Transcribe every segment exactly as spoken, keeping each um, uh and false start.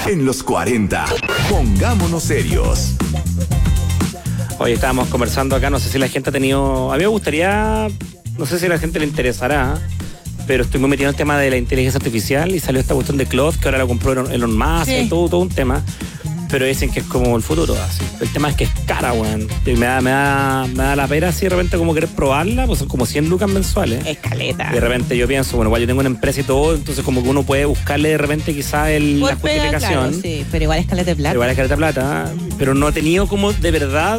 En los cuarenta, pongámonos serios. Hoy estábamos conversando acá, no sé si la gente ha tenido... A mí me gustaría, no sé si a la gente le interesará, pero estoy muy metido en el tema de la inteligencia artificial y salió esta cuestión de Claude, que ahora lo compró Elon Musk, sí. y todo, todo un tema. Pero dicen que es como el futuro, así. El tema es que es cara, weón. Y me da, me da, me da la pena así de repente como querer probarla, pues son como cien lucas mensuales. Escaleta. Y de repente yo pienso, bueno, igual yo tengo una empresa y todo, entonces como que uno puede buscarle de repente quizás el, la justificación. Claro, sí, pero igual es caleta de plata. Pero igual es caleta de plata, pero no he tenido como de verdad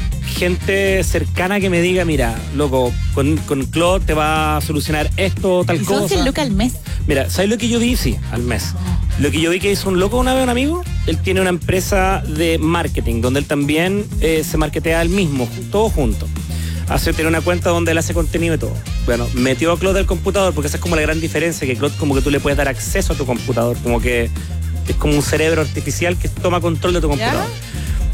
gente cercana que me diga, mira, loco, con, con Claude te va a solucionar esto, tal ¿Y cosa. son cien lucas al mes? Mira, ¿sabes lo que yo vi? Sí, al mes. Lo que yo vi que hizo un loco una vez, un amigo, él tiene una empresa de marketing, donde él también eh, se marketea él mismo, todo junto. Hace, tiene una cuenta donde él hace contenido y todo. Bueno, metió a Claude al computador, porque esa es como la gran diferencia, que Claude como que tú le puedes dar acceso a tu computador, como que es como un cerebro artificial que toma control de tu computador. ¿Ya?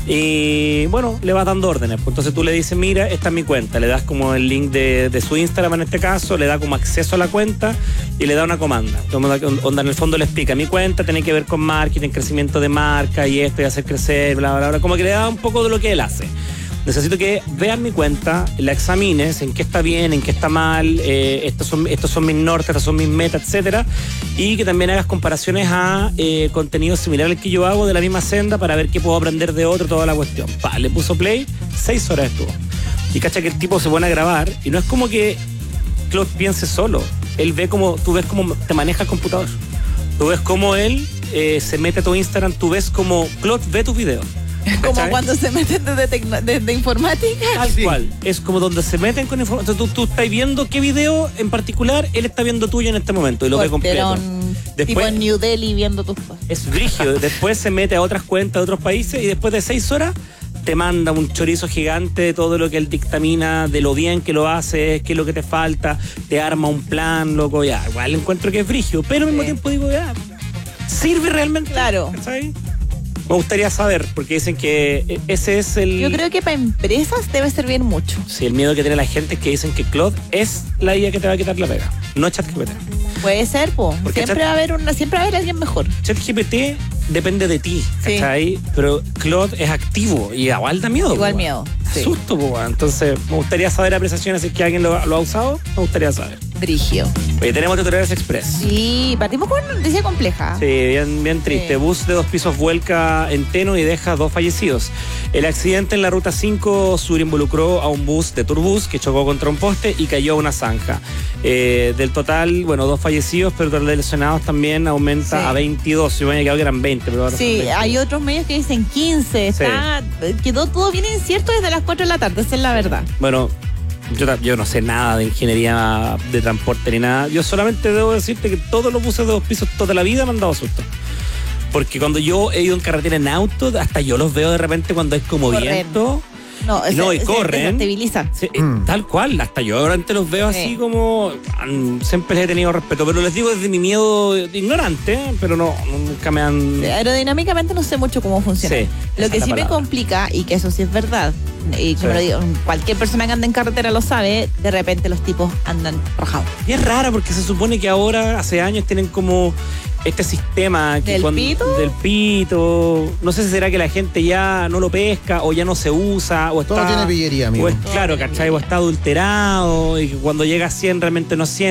Y bueno, le vas dando órdenes. Entonces tú le dices, mira, esta es mi cuenta. Le das como el link de, de su Instagram en este caso, le da como acceso a la cuenta y le da una comanda. Onda, en el fondo le explica, mi cuenta tiene que ver con marketing, crecimiento de marca y esto y hacer crecer, bla, bla, bla. Como que le da un poco de lo que él hace. Necesito que veas mi cuenta, la examines, en qué está bien, en qué está mal, eh, estos, son, estos son mis nortes, estos son mis metas, etcétera, y que también hagas comparaciones a eh, contenido similar al que yo hago de la misma senda para ver qué puedo aprender de otro, toda la cuestión. Pa, le puso play, seis horas estuvo. Y cacha que el tipo se pone a grabar y no es como que Claude piense solo, él ve como, tú ves cómo te maneja el computador, tú ves cómo él eh, se mete a tu Instagram, tú ves cómo Claude ve tus videos. Como ¿Cachai? cuando se meten de, tecno, de, de informática. Tal sí. cual. Es como donde se meten con información. Tú, tú estás viendo qué video en particular él está viendo tuyo en este momento y lo ve completo. Después, tipo en New Delhi viendo tus cosas. Es brígido. Después se mete a otras cuentas de otros países y después de seis horas te manda un chorizo gigante de todo lo que él dictamina, de lo bien que lo hace, qué es lo que te falta, te arma un plan, loco, ya. Igual encuentro que es brígido, pero al mismo sí. tiempo digo, ya, ¿sirve realmente? Claro. ¿Sabes? Me gustaría saber, porque dicen que ese es el... Yo creo que para empresas debe servir mucho. Sí, el miedo que tiene la gente es que dicen que Claude es la I A que te va a quitar la pega, no ChatGPT. Puede ser, po. Siempre Chat... va a haber una, siempre va a haber alguien mejor. ChatGPT depende de ti, ¿cachai? Sí. Pero Claude es activo y igual da miedo. Igual po, miedo. Sí. Susto, po. Entonces, me gustaría saber apreciaciones si es que alguien lo, lo ha usado, me gustaría saber. Brigio. Oye, tenemos tutoriales express. Sí, partimos con una noticia compleja. Sí, bien, bien triste. Sí. Bus de dos pisos vuelca en Teno y deja dos fallecidos. El accidente en la ruta cinco sur involucró a un bus de Turbus que chocó contra un poste y cayó a una zanja. Eh, del total, bueno, dos fallecidos, pero el total de lesionados también aumenta sí. a veintidós. Yo me había quedado que eran veinte. Pero ahora sí, hay otros medios que dicen quince. Está, sí. Quedó todo bien incierto desde las cuatro de la tarde, esa es la verdad. Bueno, Yo, yo no sé nada de ingeniería de transporte ni nada. Yo solamente debo decirte que todos los buses de dos pisos toda la vida me han dado susto. Porque cuando yo he ido en carretera en auto, hasta yo los veo de repente cuando hay como corren. viento. No, y, no, se, y corren. Se se, mm. Tal cual, hasta yo durante los veo sí. así como... Siempre les he tenido respeto, pero les digo desde mi miedo ignorante, pero no, nunca me han... Sí, aerodinámicamente no sé mucho cómo funciona. Sí, lo que sí me complica, y que eso sí es verdad, y como sí. lo digo, cualquier persona que anda en carretera lo sabe, de repente los tipos andan rajados. Y es raro porque se supone que ahora, hace años, tienen como... este sistema que ¿Del cuando, pito? del pito, no sé si será que la gente ya no lo pesca o ya no se usa o está, todo tiene pillería, amigo. O es, claro, ¿cachai? O está adulterado y que cuando llega a cien realmente no es cien.